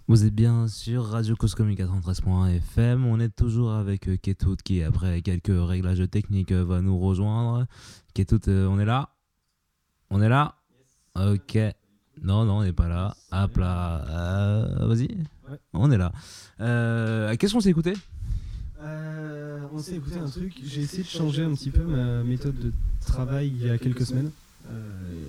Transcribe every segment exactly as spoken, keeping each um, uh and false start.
Vous êtes bien sur Radio Cause Commune quatre-vingt-treize point un F M. On est toujours avec euh, Ketout qui, après quelques réglages techniques, euh, va nous rejoindre. Ketout, euh, on est là On est là yes. Ok. Non, non, on n'est pas là. Hop là. Euh, vas-y. Ouais. On est là. Euh, qu'est-ce qu'on s'est écouté euh, On s'est écouté un truc. J'ai essayé de changer un petit peu ma méthode de travail il y a quelques semaines. Euh,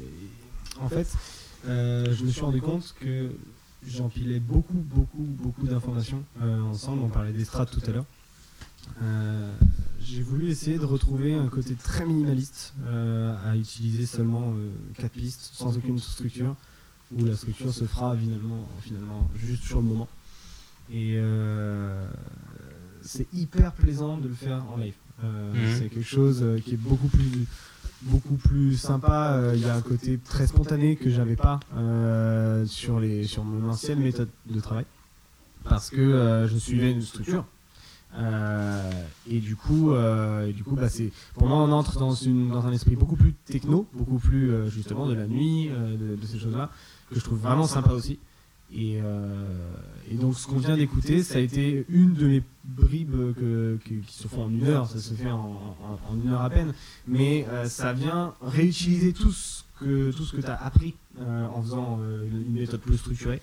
en fait, euh, je me suis rendu compte que j'empilais beaucoup, beaucoup, beaucoup d'informations euh, ensemble. On parlait des strates tout à l'heure. Euh, j'ai voulu essayer de retrouver un côté très minimaliste euh, à utiliser seulement euh, quatre pistes sans aucune structure, où la structure se fera finalement, finalement juste sur le moment. Et euh, c'est hyper plaisant de le faire en live. Euh, mmh. C'est quelque chose qui est beaucoup plus beaucoup plus sympa. Il euh, y a un côté très spontané que j'avais pas euh, sur les sur mon ancienne méthode de travail, parce que euh, je suivais une structure euh, et du coup euh, et du coup bah c'est pour moi on entre dans une dans un esprit beaucoup plus techno, beaucoup plus euh, justement de la nuit, euh, de, de ces choses là que je trouve vraiment sympa aussi. Et, euh, et donc ce qu'on vient d'écouter, ça a été une de mes bribes que, que, qui se font en une heure, ça se fait en, en, en une heure à peine, mais euh, ça vient réutiliser tout ce que, tout ce que tu as appris euh, en faisant euh, une méthode plus structurée,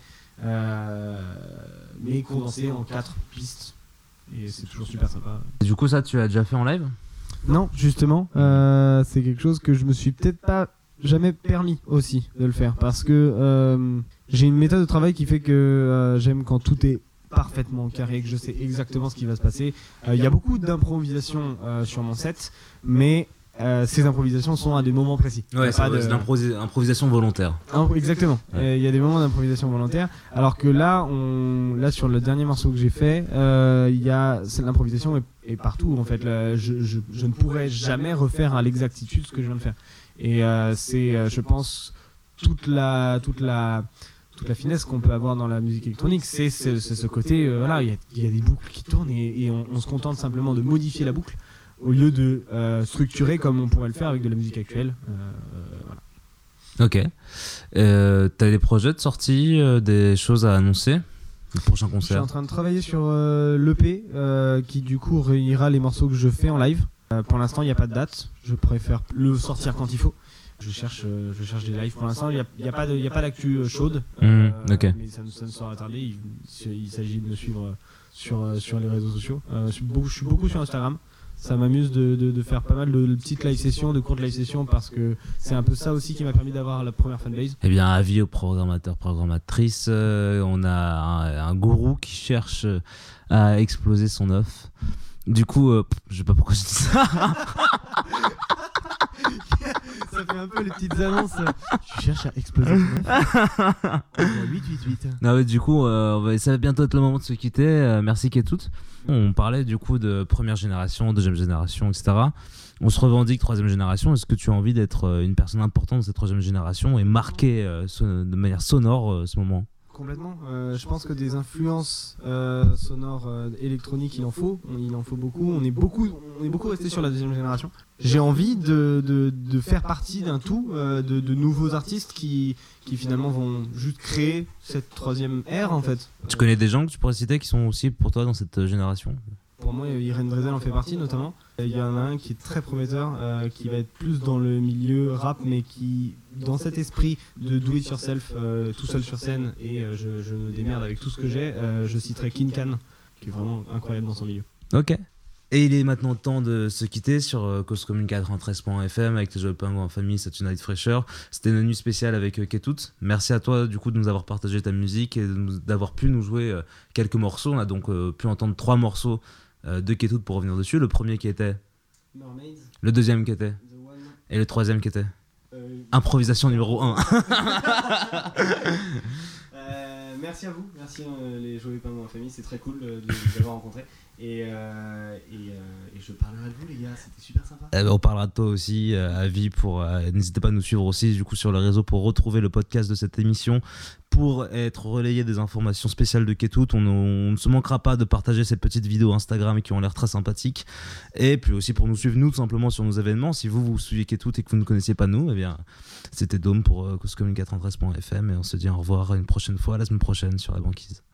euh, mais condensée en quatre pistes, et c'est toujours super sympa. Et du coup ça tu l'as déjà fait en live ? Non, justement, euh, c'est quelque chose que je me suis peut-être pas jamais permis aussi de le faire, parce que euh, j'ai une méthode de travail qui fait que euh, j'aime quand tout est parfaitement carré, que je sais exactement ce qui va se passer. Il euh, y a beaucoup d'improvisation euh, sur mon set, mais euh, ces improvisations sont à des moments précis. Ouais, c'est, de... c'est l'improvisation volontaire. Exactement. Il ouais. euh, y a des moments d'improvisation volontaire, alors que là, on... là sur le dernier morceau que j'ai fait, euh, y a... l'improvisation est... est partout. En fait, là, je, je, je ne pourrais jamais refaire à l'exactitude ce que je viens de faire. Et euh, c'est, euh, je pense, toute la, toute la, toute la finesse qu'on peut avoir dans la musique électronique, c'est, c'est, c'est ce côté, euh, voilà, il y, y a des boucles qui tournent et, et on, on se contente simplement de modifier la boucle au lieu de euh, structurer comme on pourrait le faire avec de la musique actuelle. Euh, voilà. Ok. Euh, t'as des projets de sortie, euh, des choses à annoncer ? Le prochain concert ? Je suis en train de travailler sur euh, l'E P euh, qui du coup réunira les morceaux que je fais en live. Euh, pour l'instant, il n'y a pas de date. Je préfère le sortir quand il faut. Je cherche, euh, je cherche des lives. Pour l'instant, il n'y a, y a pas de, y a pas d'actu euh, chaude. Euh, mmh, okay. Mais ça, ça ne sera tardé. Il, il s'agit de me suivre sur, sur les réseaux sociaux. Euh, je, suis beaucoup, je suis beaucoup sur Instagram. Ça m'amuse de, de, de faire pas mal de, de petites live sessions, de courtes live sessions, parce que c'est un peu ça aussi qui m'a permis d'avoir la première fanbase. Eh bien, avis aux programmateurs, programmatrices, euh, on a un, un gourou qui cherche à exploser son œuf. Du coup, euh, je sais pas pourquoi je dis ça. Ça fait un peu les petites annonces. Tu cherches à exploser. huit huit huit. Non, mais du coup, euh, ça va bientôt être le moment de se quitter. Euh, merci Ketout. On parlait du coup de première génération, deuxième génération, et cetera. On se revendique troisième génération. Est-ce que tu as envie d'être une personne importante de cette troisième génération et marquer euh, son, de manière sonore euh, ce moment ? Complètement. Euh, je pense que des influences euh, sonores euh, électroniques, il en faut. Il en faut beaucoup. On est beaucoup, on est beaucoup resté sur la deuxième génération. J'ai envie de, de, de faire partie d'un tout, euh, de, de nouveaux artistes qui, qui finalement vont juste créer cette troisième ère en fait. Tu connais des gens que tu pourrais citer qui sont aussi pour toi dans cette génération ? Pour moi, Irène Drezel en fait partie notamment. Il y en a un qui est très prometteur, euh, qui va être plus dans le milieu rap, mais qui, dans cet esprit de do it yourself, euh, tout seul sur scène, et euh, je, je me démerde avec tout ce que j'ai, euh, je citerai Kin Can, qui est vraiment incroyable dans son milieu. Ok. Et il est maintenant temps de se quitter sur euh, Cause Commune quatre-vingt-treize point F M avec les Joyeux Pingouins en famille, c'est une night fraîcheur. C'était une nuit spéciale avec euh, Ketout. Merci à toi du coup de nous avoir partagé ta musique et de nous, d'avoir pu nous jouer euh, quelques morceaux. On a donc euh, pu entendre trois morceaux euh, de Ketout pour revenir dessus. Le premier qui était Mermaids. Le deuxième qui était et le troisième qui était euh... Improvisation numéro un. euh, merci à vous, merci euh, les Joyeux Pingouins en famille, c'est très cool de, de vous avoir rencontrés. Et, euh, et, euh, et je parlerai de vous les gars, c'était super sympa. Eh ben, on parlera de toi aussi euh, à vie. Pour, euh, n'hésitez pas à nous suivre aussi du coup sur les réseaux pour retrouver le podcast de cette émission, pour être relayé des informations spéciales de Ketout. On, on ne se manquera pas de partager ces petites vidéos Instagram qui ont l'air très sympathiques, et puis aussi pour nous suivre nous tout simplement sur nos événements. Si vous vous suivez Ketout et que vous ne connaissiez pas nous, eh bien c'était Dôme pour euh, Cause Commune quatre-vingt-treize point F M, et on se dit au revoir une prochaine fois la semaine prochaine sur la banquise.